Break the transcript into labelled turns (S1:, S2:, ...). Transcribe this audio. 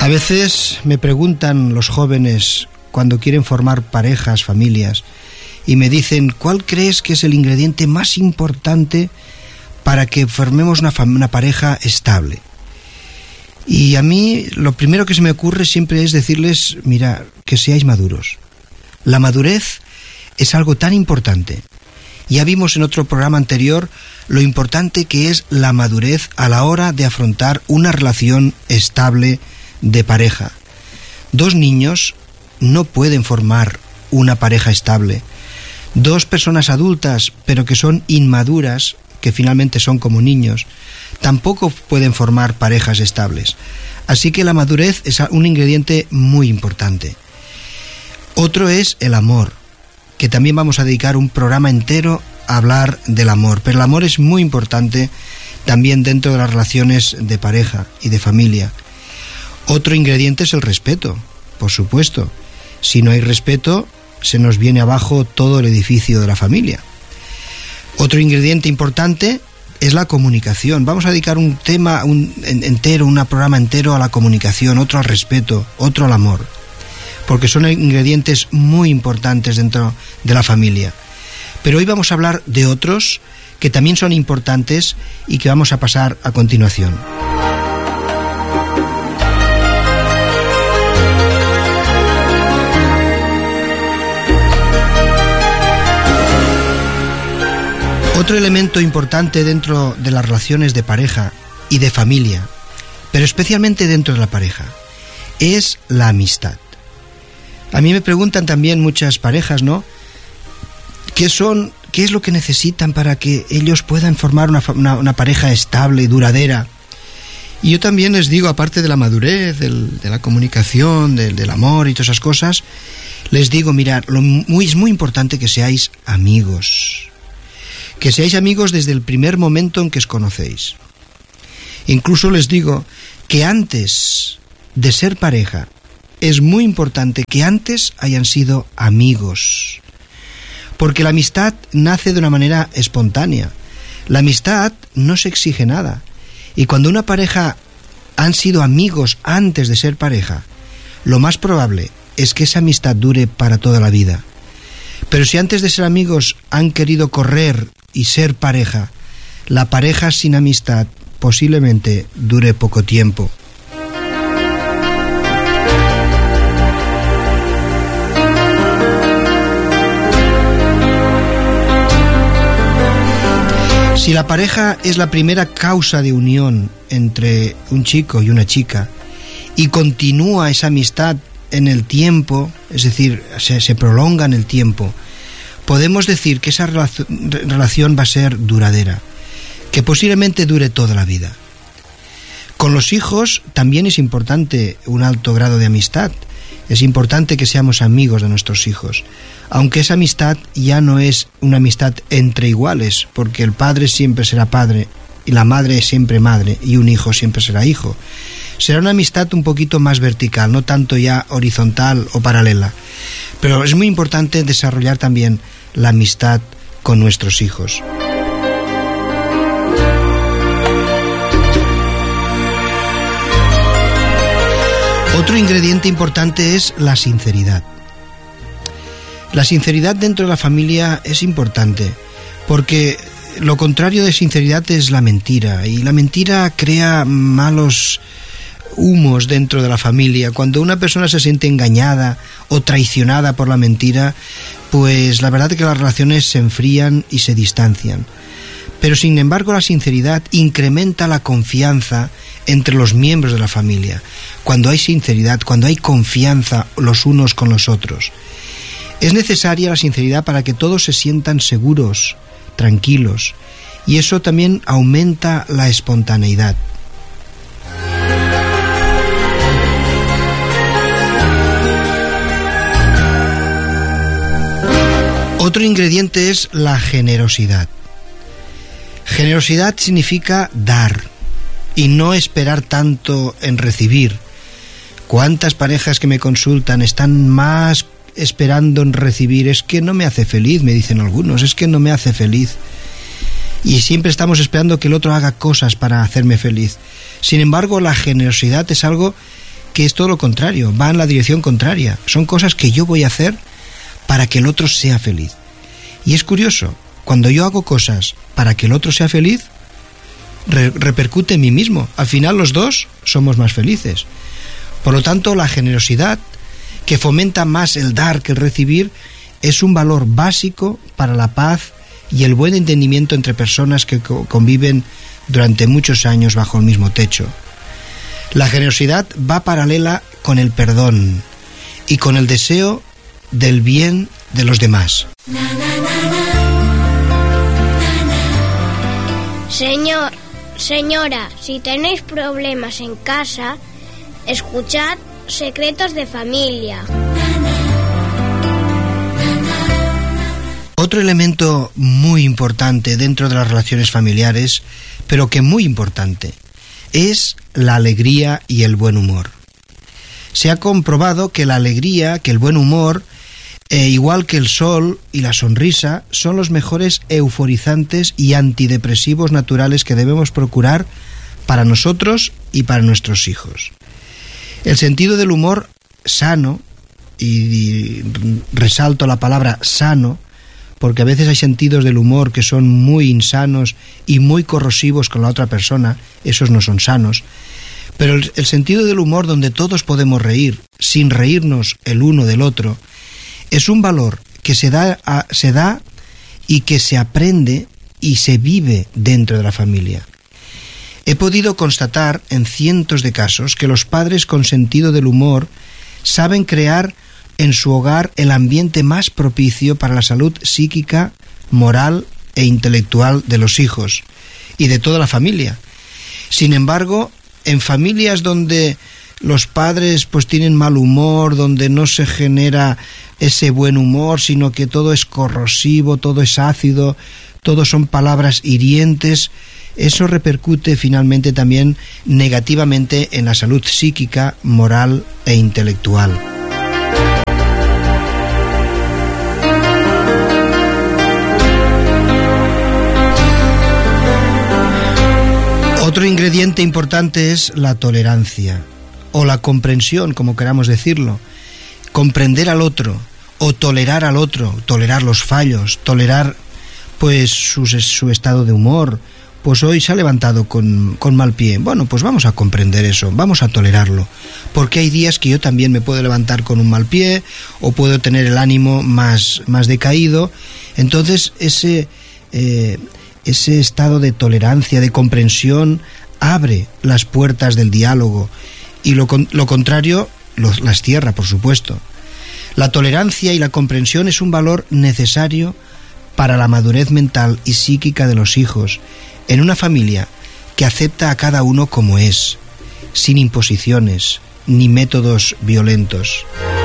S1: A veces me preguntan los jóvenes cuando quieren formar parejas, familias, y me dicen, ¿cuál crees que es el ingrediente más importante para que formemos una pareja estable? Y a mí lo primero que se me ocurre siempre es decirles, mira, que seáis maduros. La madurez es algo tan importante. Ya vimos en otro programa anterior lo importante que es la madurez a la hora de afrontar una relación estable de pareja. Dos niños no pueden formar una pareja estable. Dos personas adultas, pero que son inmaduras, que finalmente son como niños, tampoco pueden formar parejas estables. Así que la madurez es un ingrediente muy importante. Otro es el amor, que también vamos a dedicar un programa entero a hablar del amor. Pero el amor es muy importante también dentro de las relaciones de pareja y de familia. Otro ingrediente es el respeto, por supuesto. Si no hay respeto, se nos viene abajo todo el edificio de la familia. Otro ingrediente importante es la comunicación. Vamos a dedicar un tema un programa entero a la comunicación, otro al respeto, otro al amor, porque son ingredientes muy importantes dentro de la familia. Pero hoy vamos a hablar de otros que también son importantes y que vamos a pasar a continuación. Otro elemento importante dentro de las relaciones de pareja y de familia, pero especialmente dentro de la pareja, es la amistad. A mí me preguntan también muchas parejas, ¿no? ¿Qué es lo que necesitan para que ellos puedan formar una pareja estable y duradera? Y yo también les digo, aparte de la madurez, de la comunicación, del amor y todas esas cosas, les digo, mirad, es muy importante que seáis amigos. Que seáis amigos desde el primer momento en que os conocéis. Incluso les digo que antes de ser pareja, es muy importante que antes hayan sido amigos. Porque la amistad nace de una manera espontánea. La amistad no se exige nada. Y cuando una pareja han sido amigos antes de ser pareja, lo más probable es que esa amistad dure para toda la vida. Pero si antes de ser amigos han querido correr y ser pareja, la pareja sin amistad posiblemente dure poco tiempo. Si la pareja es la primera causa de unión entre un chico y una chica y continúa esa amistad en el tiempo, es decir, se prolonga en el tiempo, podemos decir que esa relación va a ser duradera, que posiblemente dure toda la vida. Con los hijos también es importante un alto grado de amistad. Es importante que seamos amigos de nuestros hijos, aunque esa amistad ya no es una amistad entre iguales, porque el padre siempre será padre y la madre siempre madre y un hijo siempre será hijo. Será una amistad un poquito más vertical, no tanto ya horizontal o paralela. Pero es muy importante desarrollar también la amistad con nuestros hijos. Otro ingrediente importante es la sinceridad. La sinceridad dentro de la familia es importante, porque lo contrario de sinceridad es la mentira, y la mentira crea malos humos dentro de la familia. Cuando una persona se siente engañada o traicionada por la mentira, pues la verdad es que las relaciones se enfrían y se distancian. Pero sin embargo la sinceridad incrementa la confianza entre los miembros de la familia. Cuando hay sinceridad, cuando hay confianza los unos con los otros. Es necesaria la sinceridad para que todos se sientan seguros, tranquilos, y eso también aumenta la espontaneidad. Otro ingrediente es la generosidad. Generosidad significa dar y no esperar tanto en recibir. ¿Cuántas parejas que me consultan están más esperando en recibir? Es que no me hace feliz, me dicen algunos, es que no me hace feliz. Y siempre estamos esperando que el otro haga cosas para hacerme feliz. Sin embargo, la generosidad es algo que es todo lo contrario, va en la dirección contraria. Son cosas que yo voy a hacer para que el otro sea feliz. Y es curioso, cuando yo hago cosas para que el otro sea feliz, repercute en mí mismo. Al final los dos somos más felices. Por lo tanto, la generosidad, que fomenta más el dar que el recibir, es un valor básico para la paz y el buen entendimiento entre personas que conviven durante muchos años bajo el mismo techo. La generosidad va paralela con el perdón y con el deseo del bien de los demás.
S2: Señora, si tenéis problemas en casa, escuchad Secretos de Familia.
S1: Otro elemento muy importante dentro de las relaciones familiares, pero que muy importante, es la alegría y el buen humor. Se ha comprobado que la alegría, que el buen humor, igual que el sol y la sonrisa, son los mejores euforizantes y antidepresivos naturales que debemos procurar para nosotros y para nuestros hijos. El sentido del humor sano, y resalto la palabra sano, porque a veces hay sentidos del humor que son muy insanos y muy corrosivos con la otra persona, esos no son sanos, pero el sentido del humor donde todos podemos reír, sin reírnos el uno del otro, es un valor que se da y que se aprende y se vive dentro de la familia. He podido constatar en cientos de casos que los padres con sentido del humor saben crear en su hogar el ambiente más propicio para la salud psíquica, moral e intelectual de los hijos y de toda la familia. Sin embargo, en familias donde los padres pues tienen mal humor, donde no se genera ese buen humor, sino que todo es corrosivo, todo es ácido, todo son palabras hirientes, eso repercute finalmente también negativamente en la salud psíquica, moral e intelectual. Otro ingrediente importante es la tolerancia, o la comprensión, como queramos decirlo. Comprender al otro, o tolerar al otro, tolerar los fallos, tolerar pues su estado de humor. Pues hoy se ha levantado con mal pie. Bueno, pues vamos a comprender eso, vamos a tolerarlo. Porque hay días que yo también me puedo levantar con un mal pie, o puedo tener el ánimo más decaído. Entonces ese estado de tolerancia, de comprensión, abre las puertas del diálogo, y lo contrario las cierra, por supuesto. La tolerancia y la comprensión es un valor necesario para la madurez mental y psíquica de los hijos, en una familia que acepta a cada uno como es, sin imposiciones ni métodos violentos.